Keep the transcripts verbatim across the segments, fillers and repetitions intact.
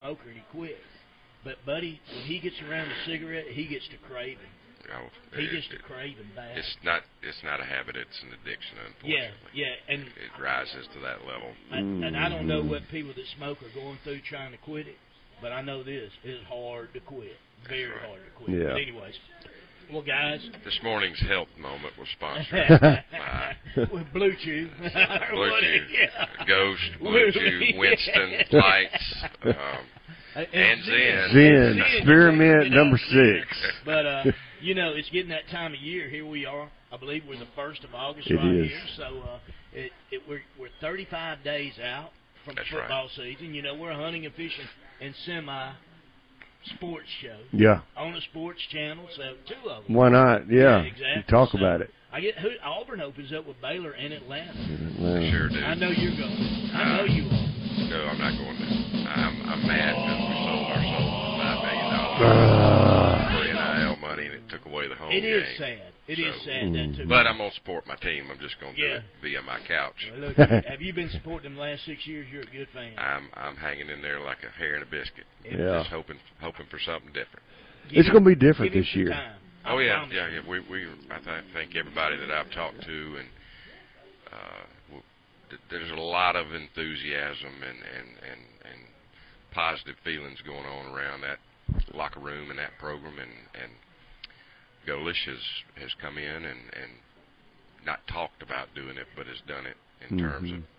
smoker and he quits. But, Buddy, when he gets around the cigarette, he gets to craving. Oh, he it, gets to it, craving bad. It's not It's not a habit. It's an addiction, unfortunately. Yeah, yeah. And it, it rises to that level. And, and I don't know what people that smoke are going through trying to quit it, but I know this. It is hard to quit. Very right. hard to quit. Yeah. But anyways, well, guys. This morning's health moment was sponsored by with Blue Chew. Blue Chew, yeah. Ghost, Blue Chew, Winston, Lights, um, and, and Zen. Zen, experiment you know, number six. But, uh, you know, it's getting that time of year. Here we are. I believe we're the first of August it right is. here. So uh, it, it, we're, we're thirty-five days out from That's the football right. season. You know, we're a hunting and fishing and semi sports show. Yeah. On a sports channel, so two of them. Why not? Yeah. yeah exactly. Talk so about it. I get who, Auburn opens up with Baylor and Atlanta. I sure do. I know you're going. I know you are. No, I'm not going there. I'm, I'm mad because we sold our soul for five million dollars for N I L money, and it took away the home It game. is sad. It so, is sad. That too. But I'm going to support my team. I'm just going to yeah. do it via my couch. Well, look, have you been supporting them the last six years? You're a good fan. I'm I'm hanging in there like a hair in a biscuit. Yeah. Just hoping hoping for something different. Give it's going to be different this year. Time. Oh yeah, yeah, yeah. We we I th- think everybody that I've talked to and uh, th- there's a lot of enthusiasm and, and, and, and positive feelings going on around that locker room and that program, and and Golish has has come in and, and not talked about doing it, but has done it in mm-hmm. terms of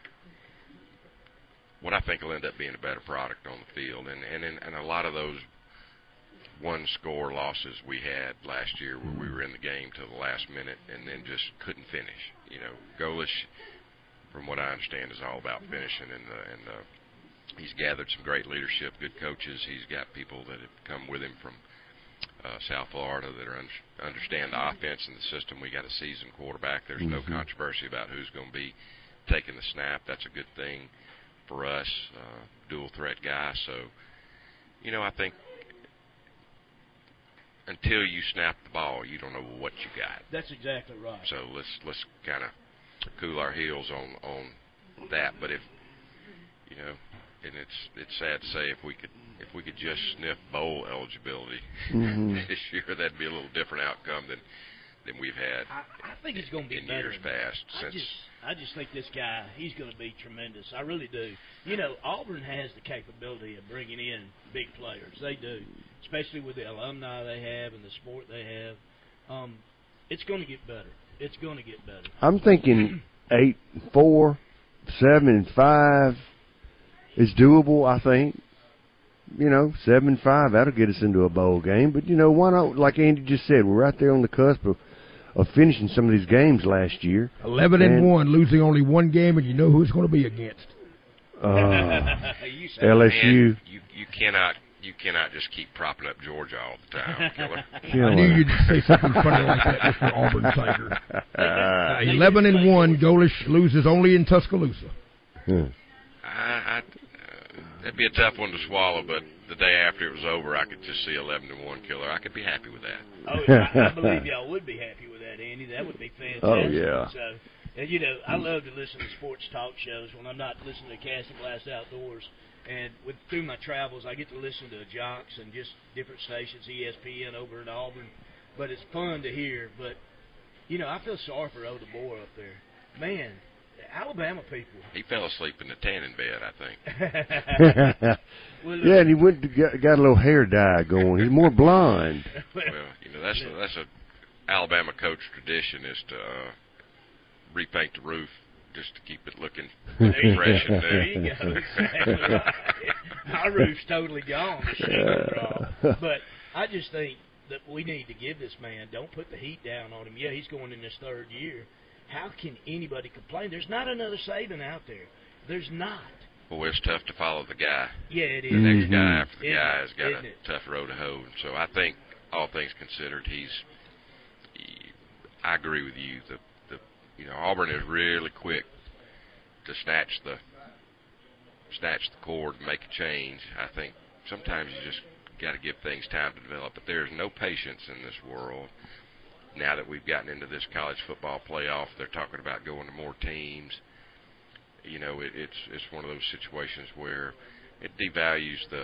what I think will end up being a better product on the field, and and in, and a lot of those one-score losses we had last year where we were in the game till the last minute and then just couldn't finish. You know, Golish, from what I understand, is all about finishing, and the, and the, he's gathered some great leadership, good coaches. He's got people that have come with him from uh, South Florida that are un- understand the offense and the system. We got a seasoned quarterback. There's mm-hmm. no controversy about who's going to be taking the snap. That's a good thing for us, uh, dual-threat guy. So, you know, I think until you snap the ball, you don't know what you got. That's exactly right. So let's let's kind of cool our heels on, on that. But if you know, and it's it's sad to say, if we could if we could just sniff bowl eligibility mm-hmm. this year, that'd be a little different outcome than than we've had. I, I think it's going to be in better years past. I Since just I just think this guy, he's going to be tremendous. I really do. You know, Auburn has the capability of bringing in big players. They do, especially with the alumni they have and the sport they have. Um, it's going to get better. It's going to get better. I'm thinking eight, four, seven, and five is doable. I think. You know, seven and five, that'll get us into a bowl game. But you know, why not? Like Andy just said, we're right there on the cusp of. of finishing some of these games last year. Eleven and, and one, losing only one game, and you know who it's going to be against. Uh, L S U. Man, you you cannot you cannot just keep propping up Georgia all the time, Killer. I knew you'd say something funny like that, Mister Auburn Tiger. Uh, Eleven and one, Golish loses only in Tuscaloosa. Hmm. I, I, uh, that'd be a tough one to swallow, but the day after it was over, I could just see eleven and one, Killer. I could be happy with that. Oh, yeah, I, I believe y'all would be happy with that, Andy. That would be fantastic. Oh, yeah. So, and, you know, I love to listen to sports talk shows when I'm not listening to Cast and Blast Outdoors. And with through my travels, I get to listen to Jocks and just different stations, E S P N over in Auburn. But it's fun to hear. But, you know, I feel sorry for Oda Boy up there. Man, Alabama people. He fell asleep in the tanning bed, I think. well, yeah, and he went to get, got a little hair dye going. He's more blonde. Well, you know, that's a, that's a Alabama coach tradition is to uh, repaint the roof just to keep it looking fresh and new. There you go. Exactly right. Our roof's totally gone. Yeah. But I just think that we need to give this man, don't put the heat down on him. Yeah, he's going in his third year. How can anybody complain? There's not another Saban out there. There's not. Boy, it's tough to follow the guy. Yeah, it is. The next guy after the Isn't guy it? has got Isn't a it? tough road to hoe. And so I think, all things considered, he's. He, I agree with you. The the you know Auburn is really quick to snatch the snatch the cord and make a change. I think sometimes you just got to give things time to develop. But there's no patience in this world. Now that we've gotten into this college football playoff, they're talking about going to more teams. You know, it, it's it's one of those situations where it devalues the